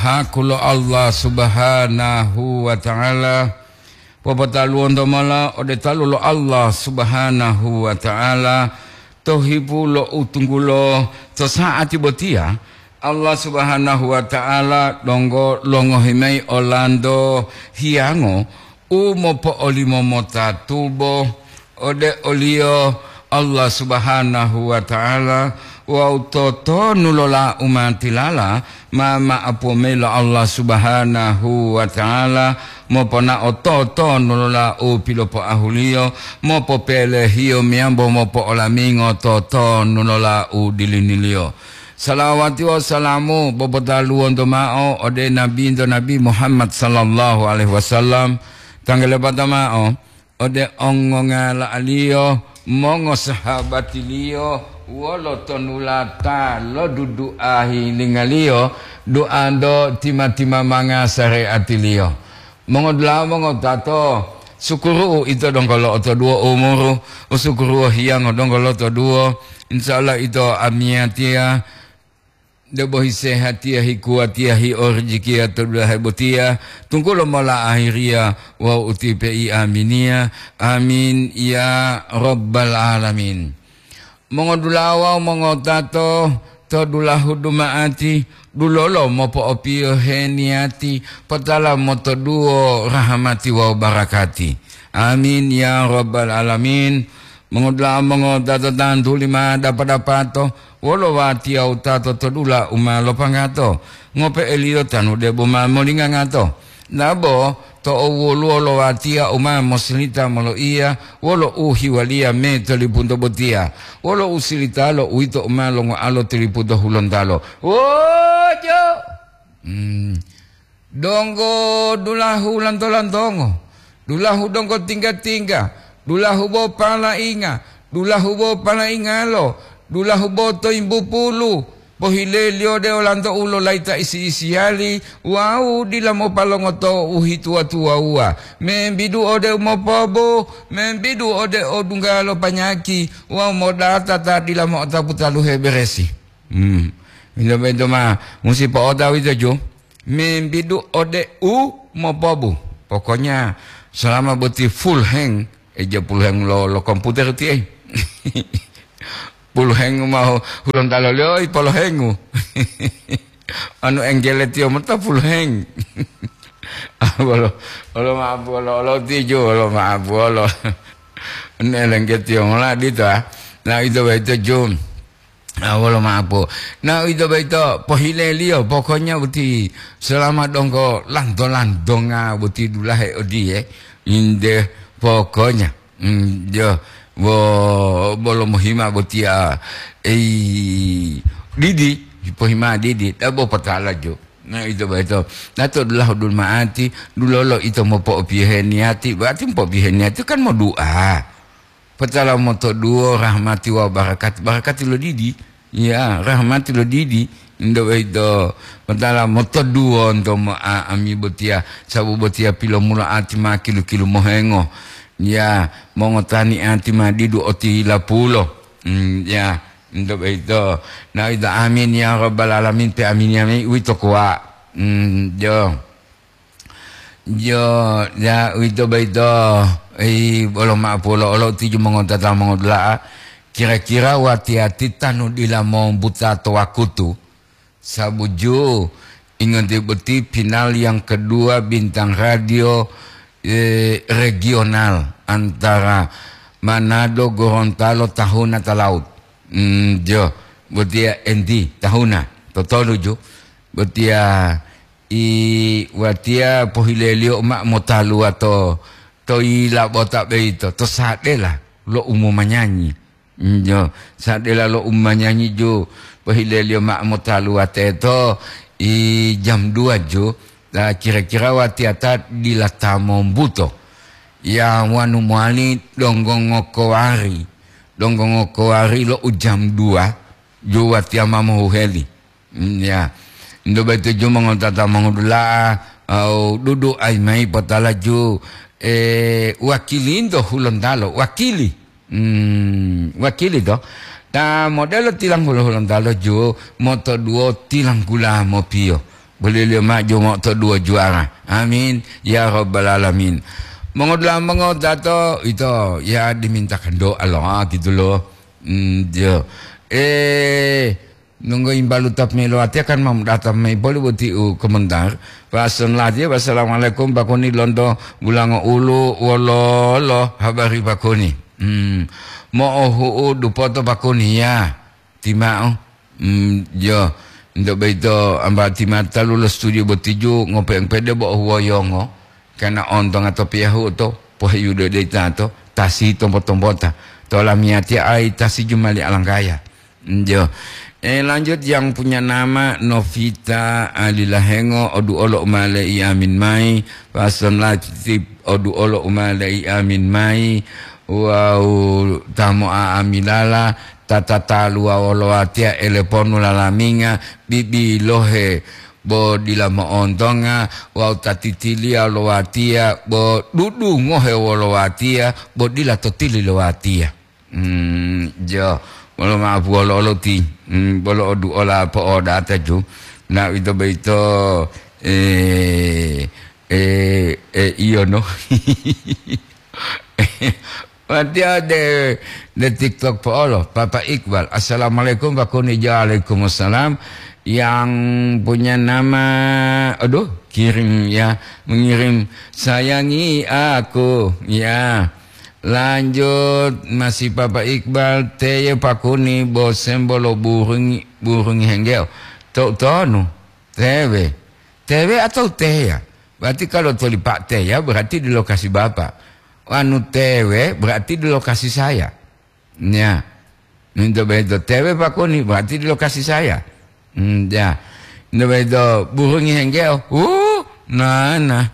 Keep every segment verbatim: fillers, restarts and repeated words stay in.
hakulo Allah subhanahu wa ta'ala popataluon domala ode talulo Allah subhanahu wa ta'ala tohibulo utunggulo to saati botia Allah subhanahu wa ta'ala dongo longo himei olando hiango umopo olimo mota tubo ode olio Allah subhanahu wa ta'ala wa utoto nulola umatilala mama apomelo Allah subhanahu wa ta'ala mopona ototo nulola upilopo ahulio mopo pele hiyo miambo mopo olamingo toto nulola udilinilio salawati wa salamu bobotalu ondo mao ode nabi indo nabi Muhammad sallallahu alaihi wasallam tanggale mao ode ongongala alio mongo sahabatilio wolo tonulata lo dudu ahi lingalio doando tima-tima manga sare atilio mongo dla mongo tato sukuru itu dongkolo oto duo umuru usukuru hiang dongkolo oto duo insyaallah itu amiatia debo hisehatia hikuatia hi orjikia todlah botia tunggulo mola akhiria wa utipi aminia amin ya rabbal alamin mongodulawa mongotato todulahu dumaati dulolo mopo opio heniati patala moto duo rahmati wa barakati amin ya rabbal alamin mongodula mongotato tantu lima dapat-dapato wolo wati au tato todula umalo pangato ngope elio tanu debo ma molinga ngato nabo to wolo lo wati uma mosilita molo ia wolo uhi walia me telipunto botia wolo usilita lo uito umalo ngo alo telipunto hulontalo ojo hmm. Dongo dulahu lantolantongo dulahu dongo tingga-tingga dulahu bo pala inga dulahu bo pala ingalo dula huboto imbu pulu pohilelio de olanto ulo laita isi isiali wau dila mo palongoto uhitua tua ua membidu ode mo pobo membidu ode odungalo panyaki wau mo data ta dila mo taputalu heberesi hmm ilo bedo ma musi po oda wito jo membidu ode u mo pobo pokoknya selama boti full hang eja full hang lo lo komputer ti puluh hengu mau hulon talo leo i polo hengu anu enggele tio mata puluh heng bolo bolo maaf bolo bolo tijo bolo maaf bolo ne lengge tio ngola dito ah na itu beto jum ah bolo maaf po na itu beto pohile lio pokoknya buti selamat dongko lanto landonga buti dulah odi eh inde pokoknya hmm jo wo bolo muhima botia eh didi pohima didi dabo patala jo na itu beto nato adalah hudul maati dulolo itu mo po piheniati berarti po piheniati kan mau doa patala mo to duo rahmati wa barakat barakati lo didi ya rahmati lo didi ndo beto patala mo to duo ndo mo ami botia sabu botia pilo mula ati ma kilo kilo mohengo ya mongotani anti madidu oti lapulo mm, ya ndo beito na ida amin ya rabbal alamin pe amin ya mi wito kwa mm, jo jo ya wito beito eh bolo ma polo olo ti mongotata mongodla kira-kira wati-ati tanu dilamo buta to wakutu sabuju ingat beti final yang kedua bintang radio Eh, regional antara Manado Gorontalo Tahuna Talaut mm, jo betia endi Tahuna totolu jo betia i watia pohilelio mak motalu atau toila botak beito to sadela lo umum menyanyi mm, jo sadela lo umum menyanyi jo pohilelio mak motalu ateto i jam dua jo da kira-kira wati atat dilatamo buto ya wanu mwani dongongo kowari dongongo kowari lo ujam dua jo wati amamu heli ya ndo beto jo mangotata mangudula au dudu ai mai patala jo eh wakili ndo hulondalo wakili hmm wakili do ta modelo tilang hulondalo jo moto duo tilang gula mopio boleh dia maju mak tu dua juara. Amin ya rabbal alamin. Mengodlah mengot dato itu ya dimintakan doa Allah gitu loh. Hmm, dia eh nunggu imbalu tap melo ati akan mam datang mai boleh buti u komentar. Pasun lah dia wassalamualaikum bakoni londo bulang ulu wololo habari bakoni. Hmm mo hu du poto bakoni ya. Timau hmm yo ndo beito amba timata lulus studio botiju ngope yang pede bo huoyongo kana ontong atau piahu to pohayu de data to tasi tompo-tompota to lamiati ai tasi jumali alangkaya. Jo eh lanjut yang punya nama Novita Alilahengo odu olo umalai amin mai pason latip odu olo umalai amin mai wow tamu amilala tata talua olo atia eleponu lalaminga bibi lohe bo dilama ontonga wow tatitilia lo atia bo dudu ngohe wolo atia bo dilatotili lo atia hmm jo bolo ma bolo lo ti hmm bolo odu ola po oda taju na itu beito eh eh eh iyo no Dia de de TikTok po olo Papa Iqbal. Assalamualaikum bakuni waalaikumsalam. Yang punya nama aduh kirim ya mengirim sayangi aku ya. Lanjut masih Papa Iqbal teye pakuni bosen bolo burung burung henggel. Tok tonu tewe tewe atau teya. Berarti kalau tuli Pak Teya berarti di lokasi Bapak. Anu tewe berarti di lokasi saya. Ya. Itu bedo tewe pakuni berarti di lokasi saya. Hmm, ya. Itu bedo burung henggel. Uh, nah nah.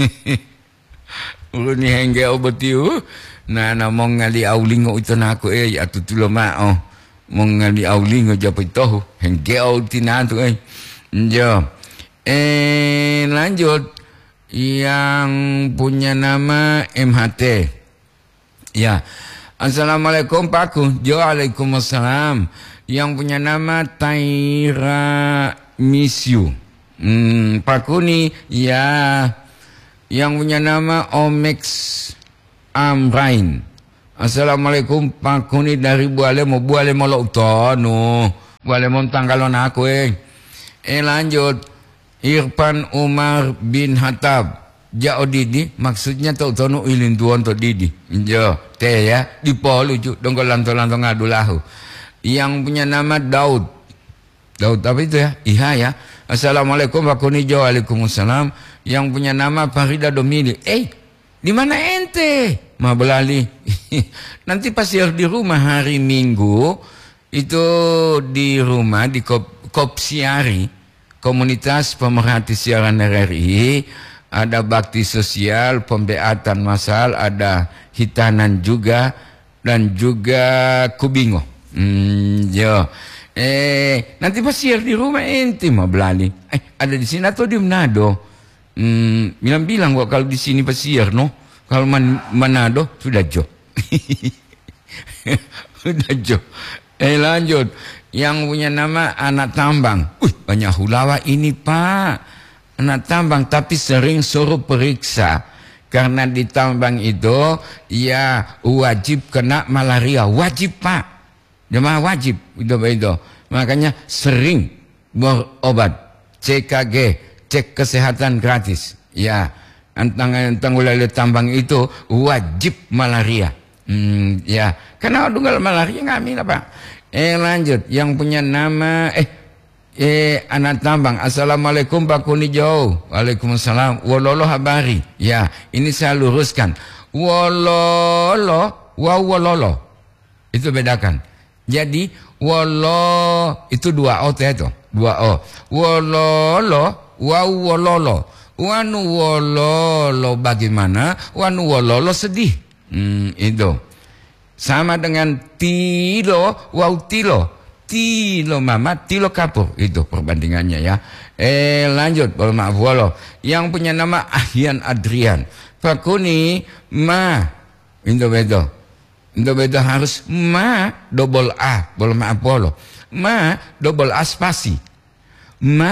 Burung henggel betiu. Nah, nah mau ngali aulingo itu naku eh atu tulo mao. Mau ngali aulingo japo itu henggel tinantu eh. Jo. Eh lanjut yang punya nama M H T. Ya. Assalamualaikum Pakku. Waalaikumsalam. Yang punya nama Taira Miss You. Hmm, Pakku nih ya. Yang punya nama Omex Amrain. Assalamualaikum Pakku nih dari Buale mau Buale mau lo tono. Buale mau tanggalon aku eh. Eh lanjut. Irfan Umar bin Hatab Jao Didi maksudnya tau tono ilin tuan to Didi jo teh ya di polu ju dongko lanto-lanto ngadu lahu. Yang punya nama Daud Daud apa itu ya Iha ya. Assalamualaikum wakuni jo waalaikumsalam. Yang punya nama Farida Domili eh di mana ente ma belali nanti pas di rumah hari Minggu itu di rumah di Kop Kopsiari Komunitas Pemerhati Siaran R R I, ada bakti sosial, pembeatan masal, ada hitanan juga, dan juga kubingo. Hmm, jo. Eh, nanti pas siar di rumah ente mah belali. Eh, ada di sini atau di Manado? Hmm, bilang-bilang gua kalau di sini pas siar, no? Kalau man Manado sudah jo. Sudah jo. Eh, lanjut. Yang punya nama anak tambang. Wih, banyak hulawa ini Pak. Anak tambang tapi sering suruh periksa. Karena di tambang itu ya wajib kena malaria. Wajib Pak. Jemaah wajib. Itu itu. Makanya sering berobat. C K G. Cek kesehatan gratis. Ya. Antang-antang ulali tambang itu wajib malaria. Hmm, ya. Karena dunggal malaria ngamin apa? Eh lanjut yang punya nama eh eh anak tambang. Assalamualaikum Pak Kunijo. Waalaikumsalam. Wololo habari. Ya, ini saya luruskan. Wololo, wow wololo. Itu bedakan. Jadi wolo itu dua o itu. Dua o. Wololo, wow wololo. Wanu wololo bagaimana? Wanu wololo sedih. Hmm, itu. Sama dengan tilo, wow tilo. Tilo mama, tilo kapur. Itu perbandingannya ya. Eh lanjut, boleh maaf walo. Yang punya nama Ahyan Adrian. Pakuni, ma. Itu bedo. Itu bedo harus ma, double A. Boleh maaf walo. Ma, double A spasi. Ma,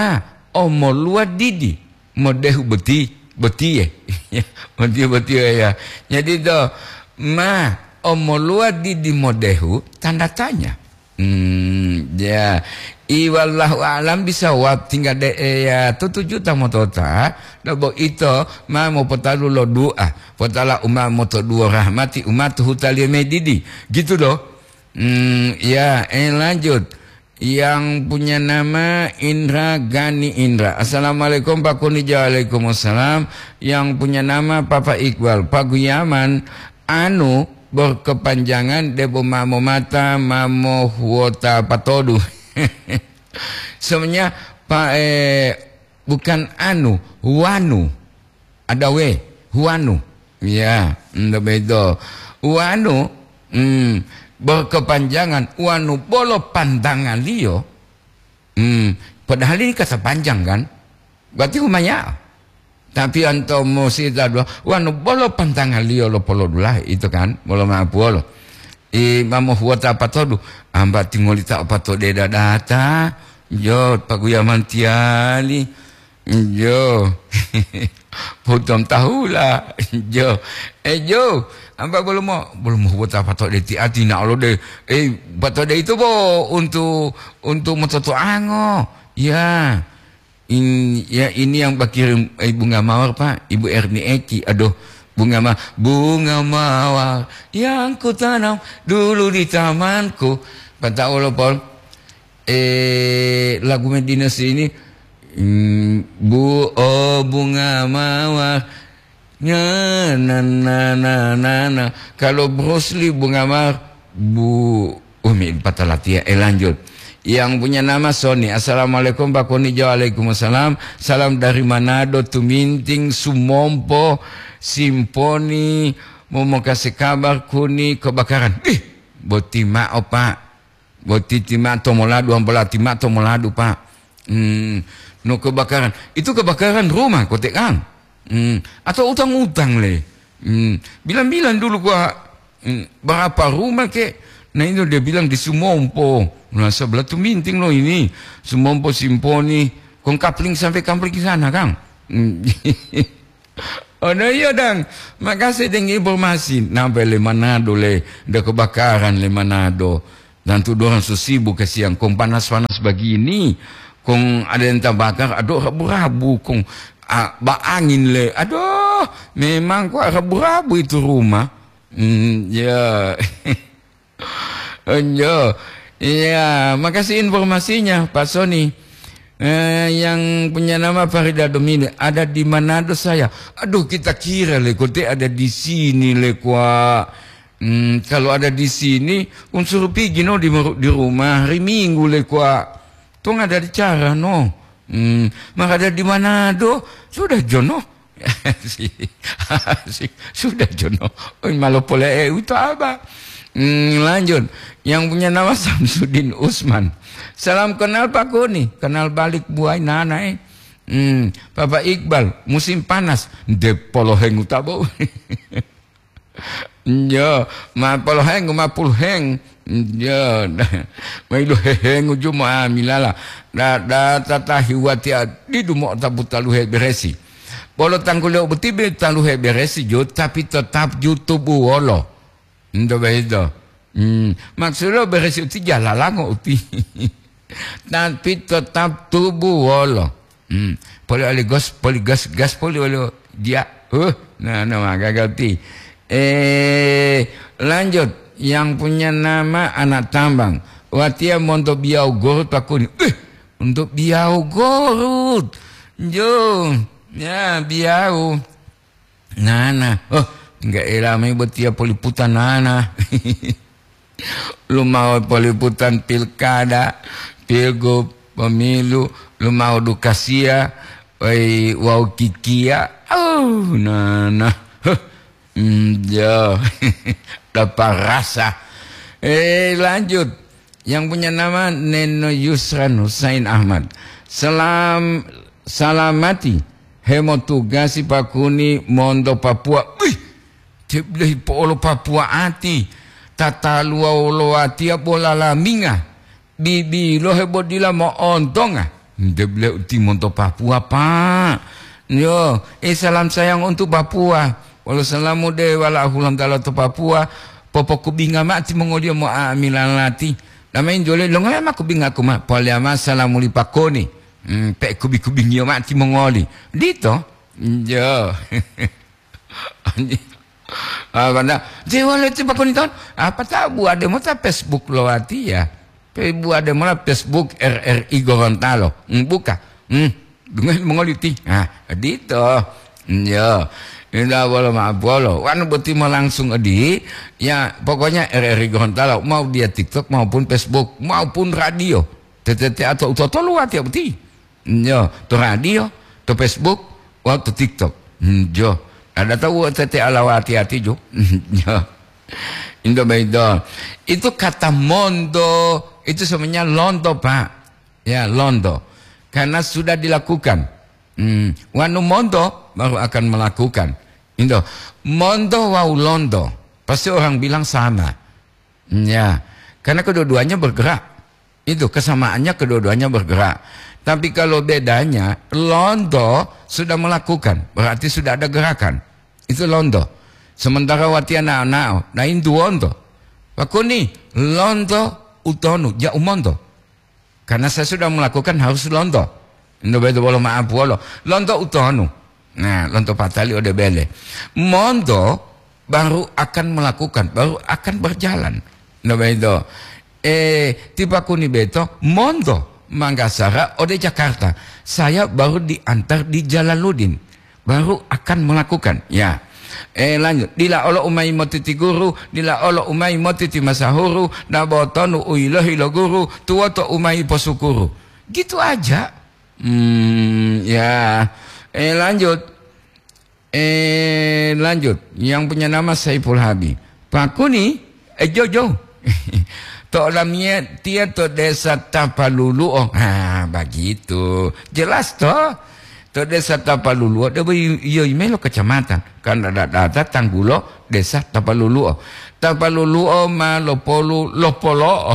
omo luar didi modehu beti beti ya beti beti ya. Jadi do ma omo luar didi modehu tanda tanya. Hmm, ya iwallahu alam bisa wab tinggal de ya tutu juta motota dabo itu ma mo potalu lo doa potala umma moto dua rahmati umat hutali medidi gitu doh. Hmm, ya eh lanjut. Yang punya nama Indra Gani Indra. Assalamualaikum Pak Kunija. Waalaikumsalam. Yang punya nama Papa Iqbal. Pak Guyaman anu berkepanjangan debo mamo mata mamo huota patodu. Sebenarnya Pak eh, bukan anu, huanu. Ada we, huanu. Ya, ndak beda. Huanu, hmm, berkepanjangan wanu bolo pandangan liyo. Hmm, padahal ini kata panjang kan, berarti umanya. Tapi anto musida dua wanu bolo pandangan liyo lo polo dula itu kan, bolo maapuolo. I mamo huata apa todu, amba tingolita apa to deda data, jo paguyaman tiali, jo. Potom tahulah, jo, eh jo. Amba belum mau belum mau buat apa tu deti ati nak lo de eh bato de itu bo untuk untuk mototo ango ya in ya ini yang bakir eh, bunga mawar Pak Ibu Erni Eki aduh bunga ma bunga mawar yang ku tanam dulu di tamanku pada Allah Paul eh lagu Medina ini hmm, bu oh bunga mawar na na na na na na. Kalau Bruce Lee bunga mawar bu umi patalatia eh lanjut. Yang punya nama Sony. Assalamualaikum Pak Kunija. Waalaikumsalam. Salam dari Manado Tuminting Sumompo Simponi mau kasih kabar kuni kebakaran. Ih boti ma opa boti tima tomoladu ambola tima tomoladu Pak. Hmm, no kebakaran itu kebakaran rumah kotek Kang. Hmm, atau utang-utang le. Hmm, bilang-bilang dulu gua hmm, berapa rumah ke? Nah itu dia bilang di Sumompo. Nah sebelah tu minting lo ini. Sumompo Simponi. Kong kapling sampai kapling ke sana Kang. Hmm. Oh nah iya dang. Makasih dengan informasi. Nampai le Manado le. Ada kebakaran le Manado. Dan tu orang sibuk ke siang. Kong panas-panas begini. Kong ada yang terbakar. Aduh rabu-rabu. Kong ah, ba angin le, aduh, memang kok rabu-rabu itu rumah. Hmm, ya, ya, ya, makasih informasinya Pak Sony. Eh, yang punya nama Farida Domini ada di Manado saya. Aduh, kita kira le, kote ada di sini le kuah. Hmm, kalau ada di sini, unsur pergi no di, di rumah hari Minggu le kuah. Tuh ada di cara no. Hmm, maka ada di Manado sudah jono. Sudah jono. Oh, malu pole eh, itu apa? Hmm, lanjut. Yang punya nama Samsudin Usman. Salam kenal Pak Kuni. Kenal balik buai nana eh. Hmm, Bapak Iqbal, musim panas. De poloheng utabo. Ya, ma poloheng ma pulheng. Ya, mailu heheng ujuma milala. Da da tata hiwati di dumo tabu taluhe beresi. Bolo tangguleo betibe taluhe beresi jo tapi tetap YouTube wolo. Ndo bedo. Hmm, maksudnya beresi uti jalalango uti. Tapi tetap tubuh wolo. Hmm, poli ali gas poli gas gas poli wolo dia. Uh, nah nah gagal ti. Eh lanjut. Yang punya nama anak tambang watia monto biau gorut pakuni eh untuk biau gorut jo ya biau nana oh enggak eramai betia poliputan nana lu mau poliputan pilkada pilgub pemilu lu mau dukasia wai wau kikia oh nana huh. Hmm, jo dapat rasa. Eh lanjut. Yang punya nama Neno Yusran Husain Ahmad. Salam salamati. Hemotugasi Pakuni Mondo Papua. Wih. Tiblehi polo Papua ati. Tata luau loa tiap bola laminga. Bibi lo hebodila mo ontonga. Dia beli timon to Papua Pak. Yo, eh salam sayang untuk Papua. Walau salamu de wala hulam talo to Papua. Popo kubinga mak ti mongodio mo amilan lati. Namain jole longa mak kubinga aku mak. Poliama salamu li pakoni. Hmm, pe kubi kubingio mak ti mongoli. Dito. Yo. Ah, banda. Dia wala ti pakoni ton. Apa tahu ada mo ta Facebook lo ati ya. Pe bu ada mo Facebook R R I Gorontalo. Hmm, buka. Hmm. Dengan mengoliti, ah, dito, ya, ini boleh maaf boleh, wan beti mau langsung edi, ya, pokoknya R R I Gorontalo, mau dia TikTok maupun Facebook maupun radio, T T T atau utah tolu hati beti, ya, tu radio, tu Facebook, waktu TikTok, ya, ada tahu T T ala hati-hati jo, ya, Indo Baido, itu kata mondo, itu sebenarnya londo Pak, ya londo. Karena sudah dilakukan. Hmm. Wanu mondo baru akan melakukan. Indo. Mondo wau londo. Pasti orang bilang sama. Ya. Karena kedua-duanya bergerak. Itu kesamaannya kedua-duanya bergerak. Tapi kalau bedanya, londo sudah melakukan. Berarti sudah ada gerakan. Itu londo. Sementara wati anak-anak. Nah itu londo. Pakuni. Londo utonu. Ya umondo. Karena saya sudah melakukan harus londo. Indo bedo bolo maaf bolo. Londo utonu. Nah, londo patali ode bele. Mondo baru akan melakukan, baru akan berjalan. Indo bedo. Eh, tiba kuni beto, mondo Manggasara ode Jakarta. Saya baru diantar di Jalaluddin. Baru akan melakukan. Ya. Eh lanjut, dila olo umai motiti guru, dila olo umai motiti masahuru, nabotonu uilahi lo guru, tuwato umai posukuru. Gitu aja. Hmm, ya. Eh lanjut. Eh lanjut. Yang punya nama Saiful Habib. Pakuni, eh jojo. Tok lamia tia to desa Tapalulu. Oh, ah begitu. Jelas toh. To desa Tapalulu, ada iya imelo kecamatan. Kan ada data tanggulo desa Tapalulu. Tapalulu ma lopolu lopolo.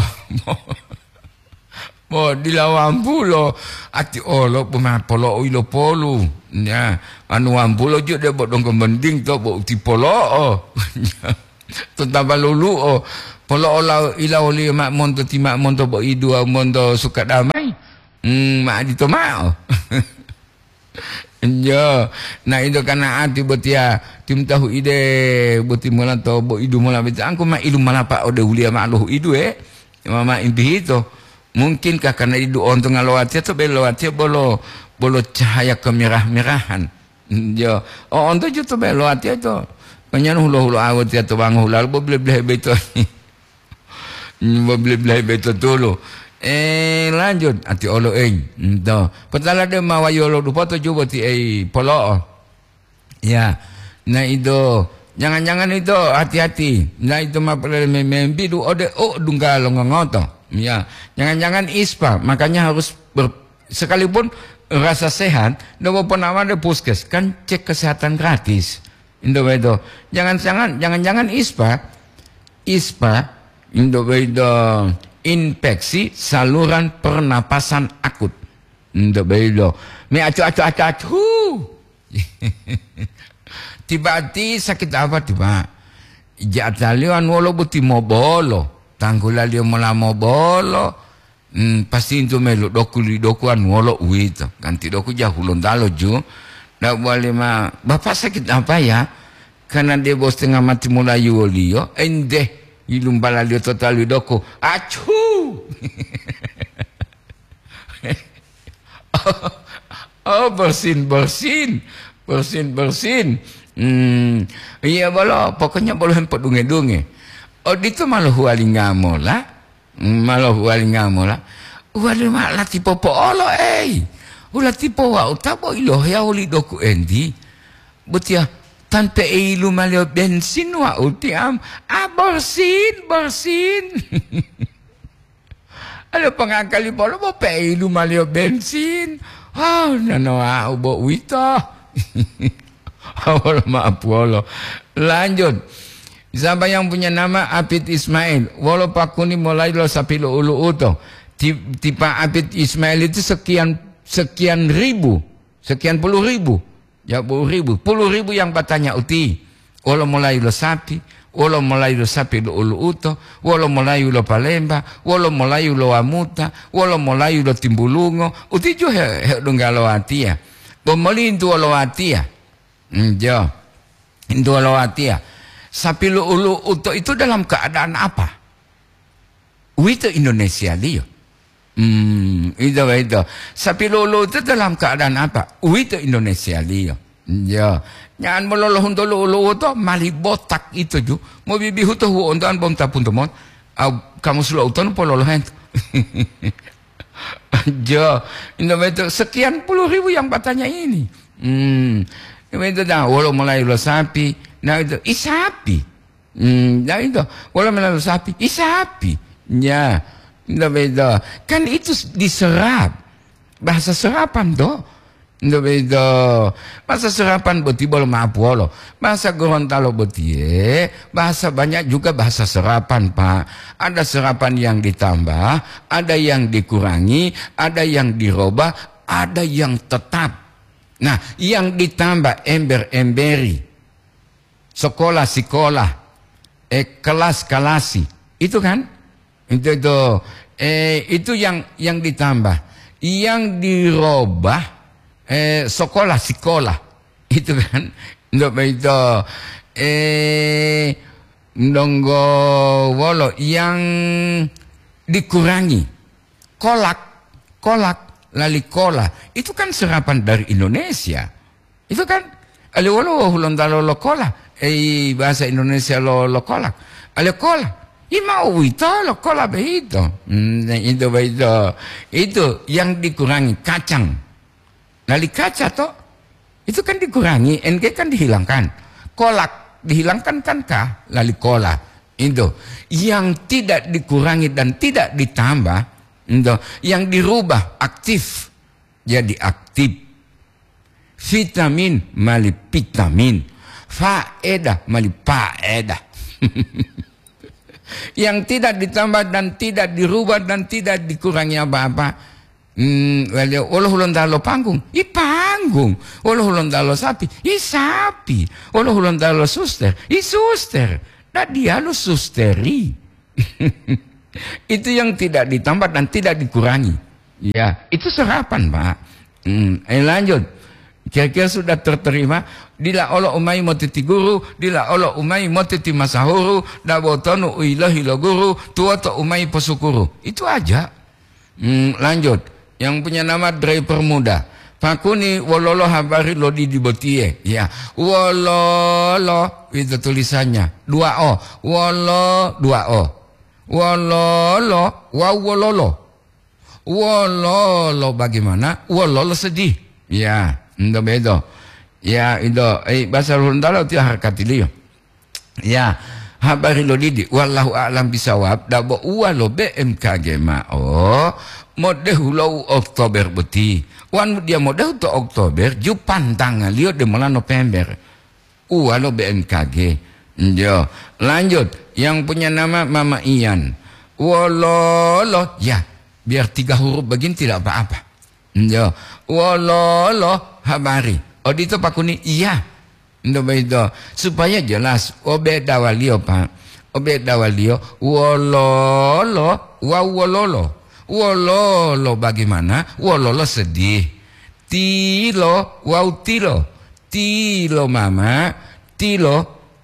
Mo dilawampulo ati olo pema polo ilo polu. Ya, anu ampulo jo de bodong kembending to bo tipolo. To Tapalulu oh. Polo ola ila oli mak monto ti mak monto bo idu monto suka damai. Hmm mak di to mao. Ya, nah itu karena hati betia tim tahu ide beti mula to bo idu mula beta angku ma idu mala pak ode ulia maluh idu eh mama impi itu mungkinkah karena idu ontong ngaloatia to beloatia bolo bolo cahaya kemerah-merahan ya oh onto ju to beloatia to panyan hulo hulo awat ya to bang hulo bo ble-ble beto bo ble-ble beto dulu. Eh lanjut ati olo eng do patala de mawayolo dupo to jubo ti eh polo ya nah itu jangan-jangan itu hati-hati nah itu mah membi du ode oh dungga longongoto ya jangan-jangan ispa makanya harus ber, sekalipun rasa sehat do pun nama de puskes kan cek kesehatan gratis indo bedo jangan-jangan jangan-jangan ispa ispa indo bedo infeksi saluran pernapasan akut. Ndak beda. Me acu acu acu acu. Tiba-tiba sakit apa tiba? Jatalian wolo buti mobolo. Tanggula dia mula mobolo. Hmm, pasti itu melu doku li dokuan wolo wito. Ganti doku jahulun talo ju. Ndak boleh mah. Bapak sakit apa ya? Karena dia bos tengah mati mulai yolio. Ende. Ilum bala dia total widoko acu oh, oh bersin bersin bersin bersin hmm iya bolo pokoknya bolo hempot dunge-dunge oh itu malah huali ngamola malah huali ngamola huali malah tipo po olo eh ula tipo wa utabo ilo ya uli doku endi butia tanpa ilu malio bensin wa utiam ah bersin bersin ada pengakali polo mo pe ilu malio bensin ah nano ah ubo wita awal maaf wolo lanjut sampai yang punya nama Apit Ismail wolo pakuni mulai lo sapilo ulu uto tipa Abid Ismail itu sekian sekian ribu, sekian puluh ribu, ya puluh ribu, puluh ribu yang batanya uti, walau mulai lo sapi, walau mulai lo sapi lo ulu uto, walau mulai lo palemba, walau mulai lo amuta, walau mulai lo timbulungo, uti jo he he dongalo atia, bomoli itu lo atia, jo, itu lo atia, sapi lo ulu uto itu dalam keadaan apa? Itu Indonesia dia. Hmm, itu itu. Sapi lolo itu dalam keadaan apa? Itu Indonesia dia. Ya, jangan meloloh untuk lolo itu mali botak itu ju. Mau bibi hutu hu ontan bom tapun temon. Kamu selalu utan pololohan. Ya, itu sekian puluh ribu yang batanya ini. Hmm, itu dah. Walau mulai lo sapi, nah itu isapi. Hmm, nah itu. Walau mulai lo sapi, isapi. Ya, ndak beda. Kan itu diserap. Bahasa serapan do. Ndak beda. Bahasa serapan beti bolo maapuolo. Bahasa Gorontalo beti eh. Bahasa banyak juga bahasa serapan, Pak. Ada serapan yang ditambah, ada yang dikurangi, ada yang dirubah, ada yang tetap. Nah, yang ditambah ember-emberi. Sekolah-sekolah. Eh, kelas-kelasi. Itu kan? Itu itu eh itu yang yang ditambah, yang dirubah eh sekolah sekolah itu kan ndak itu eh ndonggo wolo yang dikurangi kolak kolak lali kola itu kan serapan dari Indonesia itu kan ale wolo hulon dalo lo kola eh bahasa Indonesia lo lo kolak ale kola. Ima itu lo kola begitu, hmm, itu begitu, itu yang dikurangi kacang, nali kaca toh, itu kan dikurangi, N G kan dihilangkan, kolak dihilangkan kan kah, lali kola, itu yang tidak dikurangi dan tidak ditambah, itu yang dirubah aktif jadi aktif, vitamin mali vitamin, faedah mali faedah. Yang tidak ditambah dan tidak dirubah dan tidak dikurangi apa-apa. Hmm, walau hulon dalo panggung, i panggung. Walau hulon dalo sapi, i sapi. Walau hulon dalo suster, i suster. Dan dia lo susteri. Itu yang tidak ditambah dan tidak dikurangi. Ya, itu serapan, Pak. Hmm, eh, lanjut. Kira-kira sudah terterima. Dila Allah umai motiti guru, dila Allah umai motiti masahuru, dabotonu uilahi lo guru, tuata umai pesukuru. Itu aja. Hmm, lanjut. Yang punya nama driver muda. Pakuni wololo habari lo di dibotie. Ya, wololo itu tulisannya. Dua o. Wolo dua o. Wololo, wow wololo. Wololo bagaimana? Wololo sedih. Ya. Ndo bedo. Ya, itu eh bahasa Gorontalo ti harkat ilio. Ya, habari lo didi wallahu a'lam bisawab dabo ualo B M K G ma oh mode hulau Oktober beti. Wan dia mode to Oktober ju pantang lio de mola November. Ualo B M K G. Jo, lanjut yang punya nama Mama Ian. Wololo ya, biar tiga huruf begini tidak apa-apa. Jo, wololo habari. Oh itu pakuni iya. Ndo begitu. Supaya jelas obe dawalio Pak. Obe dawalio wololo wa wololo. Wololo bagaimana? Wololo sedih. Tilo wow tilo. Tilo mama, tilo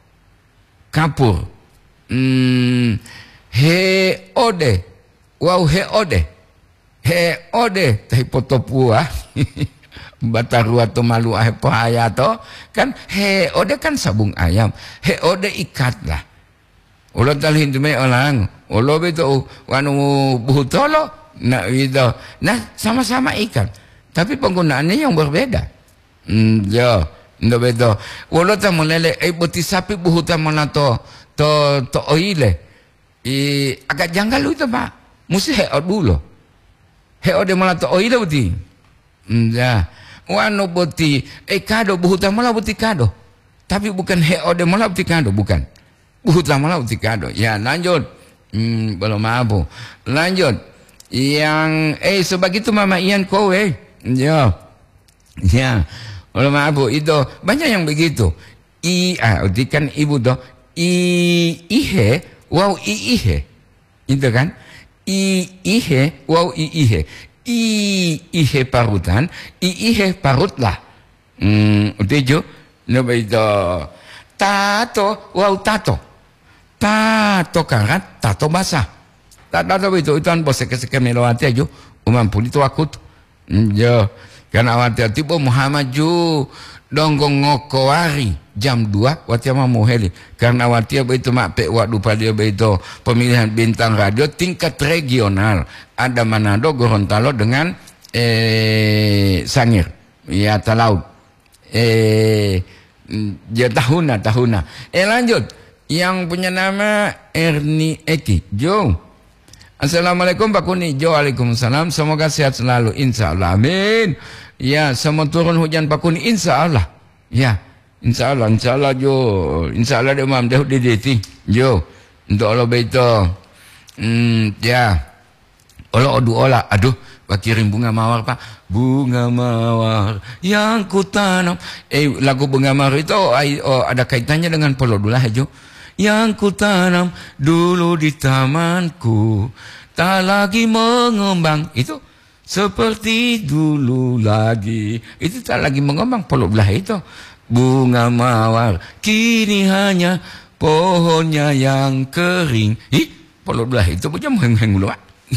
kapur. Hmm, he ode. Wow he ode. He ode teh potopua. Bataru atau malu ah pahaya to kan he ode kan sabung ayam he ode ikat lah ulo talhin tume orang ulo beto wanu buhutolo nah itu nah sama-sama ikat tapi penggunaannya yang berbeda hmm, jo ndo beto ulo ta mulele eh boti sapi buhuta mana to to to oile i agak janggal itu Pak mesti he ode dulu he ode mana to oile boti hmm, ya wano boti eh kado buhuta malah boti kado tapi bukan he ode malah boti kado bukan buhuta malah boti kado ya lanjut hmm, belum mampu lanjut Yang eh sebegitu Mama Ian kowe. Ya. Ya. Ulama Abu itu banyak yang begitu. I ah kan ibu doh i ihe wow i ihe. Itu kan? I ihe wow i ihe. I ihe parutan, i ihe parutlah. Hmm, udah Napa itu tato wow tato. Tato karat, tato basah. Tato itu itu an bos seke-seke melawati aja. Umam pun itu aku. Jo, karena awati tipe Muhammad ju donggong ngokowari jam dua wati ama muheli. Karena wati itu mak pe waktu pada itu pemilihan bintang radio tingkat regional. Ada Manado, Gorontalo dengan eh Sangir. Ya Talaut. Eh ya tahuna tahuna. Eh lanjut. Yang punya nama Erni Eki. Jo. Assalamualaikum Pak Kuni. Jo, waalaikumsalam. Semoga sehat selalu. Insya Allah. Amin. Ya, sama turun hujan Pak Kuni. Insya Allah. Ya. Insya Allah. Insya Allah Jo. Insya Allah dia mam dah dideti. Jo. Untuk Allah beito. Hmm, ya. Allah adu olah. Aduh. Pak kirim bunga mawar Pak. Bunga mawar yang ku tanam. Eh, lagu bunga mawar itu oh, oh, ada kaitannya dengan Polodulah Jo. Yang ku tanam dulu di tamanku tak lagi mengembang. Itu seperti dulu lagi. Itu tak lagi mengembang Polodulah itu. Bunga mawar kini hanya pohonnya yang kering. Ih, Polodulah itu punya mengheng-heng dulu Pak.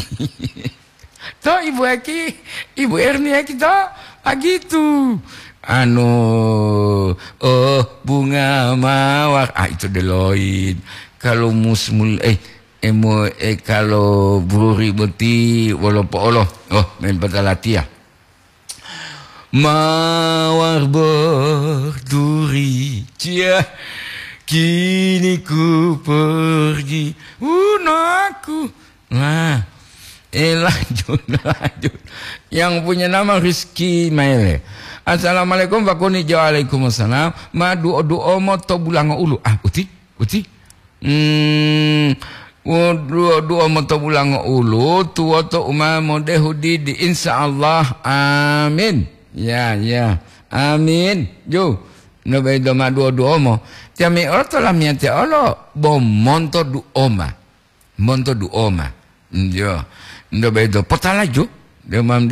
Toh Ibu Eki, Ibu Erni Eki toh, begitu. Anu, oh bunga mawar, ah itu Deloid. Kalau musmul, eh, emo, eh kalau buri beti, walaupun Allah, oh main patalatia. Mawar berduri, cia, kini ku pergi, unaku, nah. Eh lanjut, lanjut. Yang punya nama Rizky Maile. Assalamualaikum Pak Kuni. Waalaikumsalam. Ma duo duo mo to bulang ulu. Ah uti, uti. Hmm, duo duo mo to bulang ulu. Tuo to umam mode hudi di insyaallah. Amin. Ya ya. Amin. Jo. No bedo ma duo duo mo. Tiami orto la miate olo. Bom monto du oma. Monto du oma. Jo. Ndo bedo potala jo. Demam